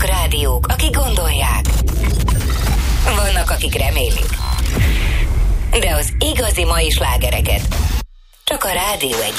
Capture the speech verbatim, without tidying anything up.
Vannak rádiók, akik gondolják. Vannak, akik remélik. De az igazi mai slágereket csak a Rádió egy